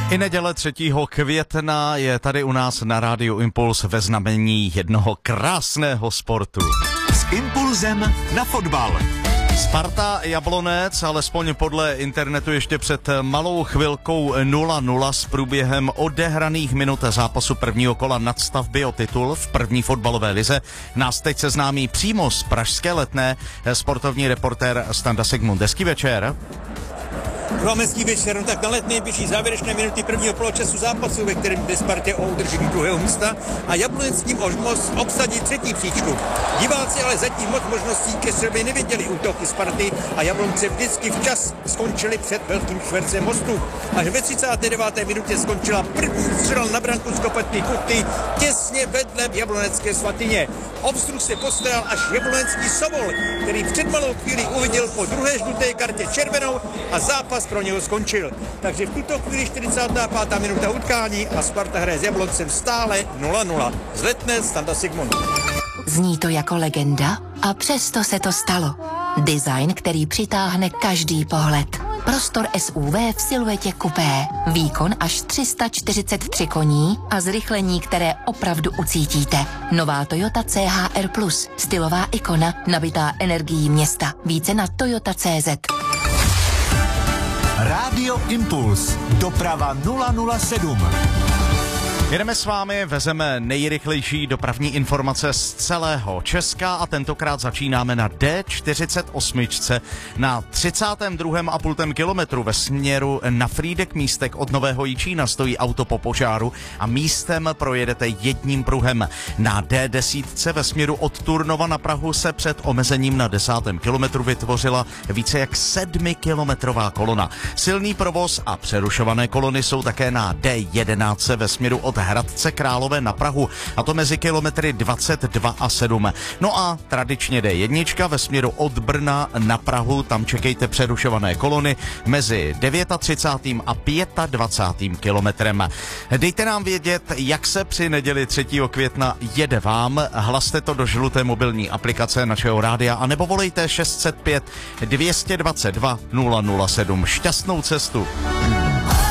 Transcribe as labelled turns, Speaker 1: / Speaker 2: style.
Speaker 1: I neděle 3. května je tady u nás na Rádiu Impuls ve znamení jednoho krásného sportu.
Speaker 2: S impulzem na fotbal.
Speaker 1: Sparta Jablonec, alespoň podle internetu ještě před malou chvilkou 0-0 s průběhem odehraných minut zápasu prvního kola nadstavby o titul v první fotbalové lize. Nás teď seznámí přímo z pražské Letné sportovní reportér Standa Sigmund. Hezký večer.
Speaker 3: Hezký večer, no tak na Letné běží závěrečné minuty prvního poločasu zápasu, ve kterém jde Spartě o udržení druhého místa a Jablonec s ním obsadí třetí příčku. Diváci ale zatím moc možností ke střelbě neviděli útoky Sparty a Jablonce vždycky včas skončili před velkým švercem mostu. Až ve 39. minutě skončila první střela na branku z kopetky Kuchty těsně vedle jablonecké Svatyně. Obstruh se postaral až jablonecký Sobol, který před malou chvíli uviděl po druhé žluté kartě červenou a zápas pro něho skončil. Takže v tuto chvíli 45. minuta utkání a Sparta hraje s Jabloncem stále 0-0. Z Letné Standa Sigmund.
Speaker 4: Zní to jako legenda a přesto se to stalo. Design, který přitáhne každý pohled. Prostor SUV v siluetě kupé. Výkon až 343 koní a zrychlení, které opravdu ucítíte. Nová Toyota CHR+, stylová ikona, nabitá energií města. Více na toyota.cz.
Speaker 2: Rádio Impuls. Doprava 007.
Speaker 1: Jedeme s vámi, vezeme nejrychlejší dopravní informace z celého Česka a tentokrát začínáme na D48 na 32,5 kilometru ve směru na Frýdek Místek od Nového Jičína stojí auto po požáru a místem projedete jedním pruhem. Na D10 ve směru od Turnova na Prahu se před omezením na 10. kilometru vytvořila více jak 7kilometrová kolona. Silný provoz a přerušované kolony jsou také na D11 ve směru od Hradce Králové na Prahu, a to mezi kilometry 22 a 7. No a tradičně D1 ve směru od Brna na Prahu, tam čekejte přerušované kolony mezi 39. a 25. kilometrem. Dejte nám vědět, jak se při neděli 3. května jede vám, hlaste to do žluté mobilní aplikace našeho rádia, anebo volejte 605 222 007. Šťastnou cestu.